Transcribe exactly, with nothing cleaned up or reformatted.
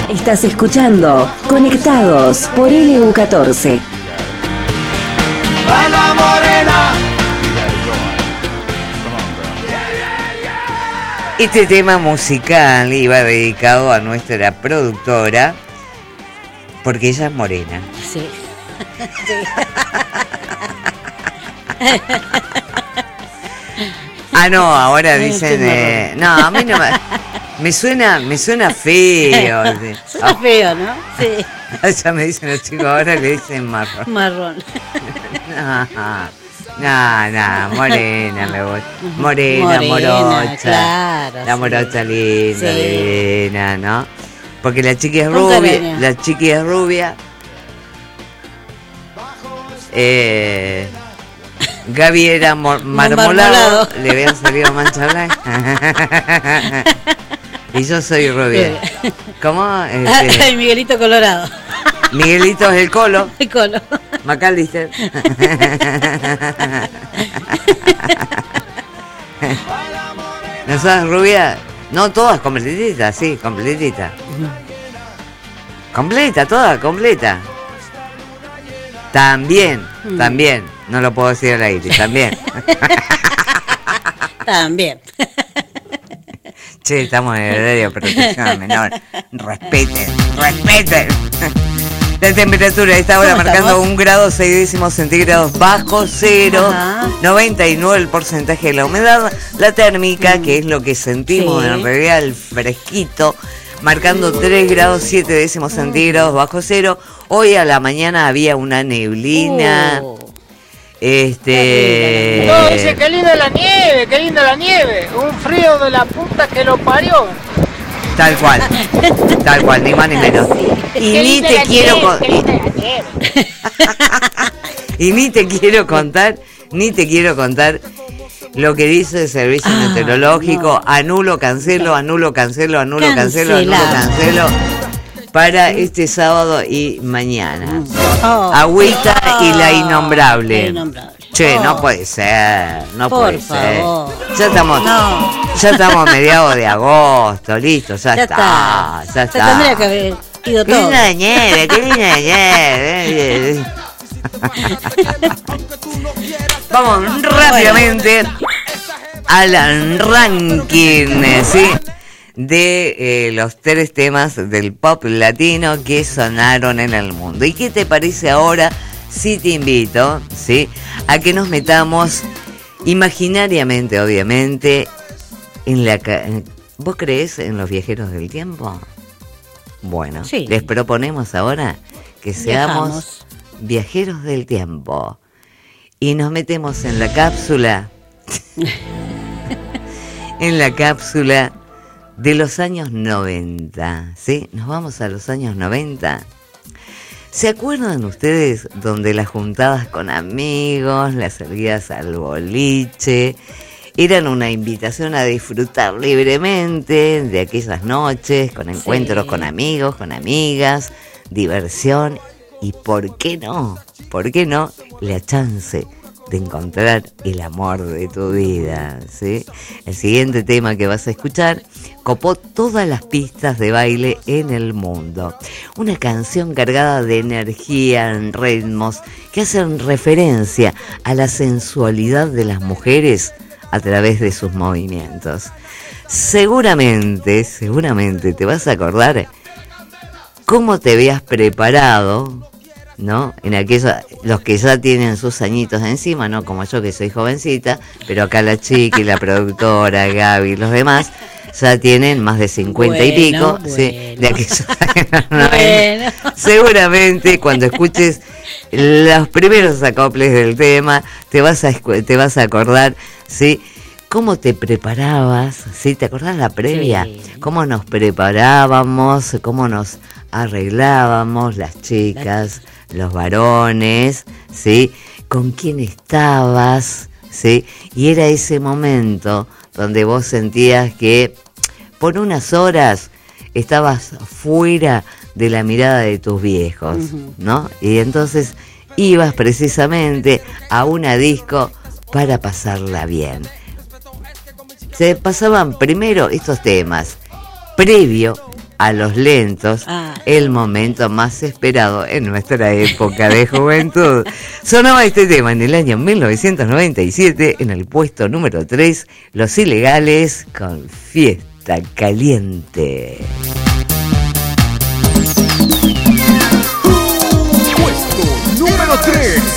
Estás escuchando Conectados por L U catorce. ¡Baila morena! Este tema musical iba dedicado a nuestra productora porque ella es morena. Sí. Sí. Ah, no, ahora dicen, eh, no, a mí no me, me suena, me suena feo. Suena oh. feo, ¿no? Sí. Ya me dicen los chicos, ahora le dicen marrón. Marrón. No, no, no, morena me voy. Morena, Morena, morocha. Claro, la sí. morocha linda, Sí. divina, ¿no? Porque la chica es Un rubia, cariño. la chica es rubia. Eh, Gaby era mor- marmolado, marmolado. le habían salido mancha blanca. Y yo soy rubia. ¿Cómo? Este, Ay, Miguelito Colorado. Miguelito es el colo. El colo. McAllister. ¿No sos rubia? No, todas completitas, sí, completita. Completa, toda, completa. También, Mm. también. No lo puedo decir al aire, también. También. Che, estamos en el horario de protección menor. Respeten, respeten. La temperatura a esta hora ¿Cómo marcando estamos? un grado seis décimos centígrados bajo cero, Ajá. noventa y nueve el porcentaje de la humedad, la térmica, mm. que es lo que sentimos Sí. en realidad, el fresquito, marcando tres grados siete décimos centígrados bajo cero. Hoy a la mañana había una neblina. Uh. Este. No, dice que linda la nieve, que linda la nieve. Un frío de la puta que lo parió. Tal cual, tal cual, ni más ni menos. Y Qué ni linda te la quiero nieve, con- qué linda la nieve. y ni te quiero contar, ni te quiero contar lo que dice el servicio Ah, meteorológico. no. Anulo, cancelo, anulo, cancelo, anulo, cancelo, anulo, Cancelado. cancelo. Para este sábado y mañana. Oh. Agüita y la La innombrable. innombrable. Che, Oh. no puede ser, no Por puede ser. favor. Ya estamos, No. ya estamos a mediados de agosto, listo, ya, Ya está, está. ya Se está. tendría que haber ido Qué todo. linda de nieve, qué linda de nieve. Vamos rápidamente al ranking, ¿sí? De eh, los tres temas del pop latino que sonaron en el mundo. ¿Y qué te parece ahora si te invito, ¿sí?, a que nos metamos imaginariamente, obviamente, en la... ca- ¿Vos creés en los viajeros del tiempo? Bueno, Sí. les proponemos ahora que seamos Viajamos. viajeros del tiempo y nos metemos en la cápsula en la cápsula de los años noventa, ¿sí? Nos vamos a los años noventa. ¿Se acuerdan ustedes donde las juntadas con amigos, las salidas al boliche, eran una invitación a disfrutar libremente de aquellas noches, con encuentros Sí. con amigos, con amigas, diversión y, ¿por qué no? ¿Por qué no? La chance de encontrar el amor de tu vida, ¿sí? El siguiente tema que vas a escuchar copó todas las pistas de baile en el mundo. Una canción cargada de energía, en ritmos que hacen referencia a la sensualidad de las mujeres a través de sus movimientos. Seguramente, seguramente te vas a acordar cómo te habías preparado, ¿no? En aquellos, los que ya tienen sus añitos encima, no como yo que soy jovencita, pero acá la chica y la productora, Gaby y los demás, ya tienen más de cincuenta y pico, Bueno, sí, bueno. de aquellos años noventa. Bueno. Seguramente cuando escuches los primeros acoples del tema, te vas a, escu- te vas a acordar, ¿sí?, cómo te preparabas, ¿sí? ¿Te acordás la previa? Sí. Cómo nos preparábamos, cómo nos arreglábamos, las chicas, los varones, ¿sí? Con quién estabas, ¿sí? Y era ese momento donde vos sentías que por unas horas estabas fuera de la mirada de tus viejos, Ujú. ¿no? Y entonces ibas precisamente a una disco para pasarla bien. Se pasaban primero estos temas, previo a los lentos, Ah. el momento más esperado en nuestra época de juventud. Sonaba este tema en el año mil novecientos noventa y siete, en el puesto número tres, Los Ilegales con Fiesta Caliente.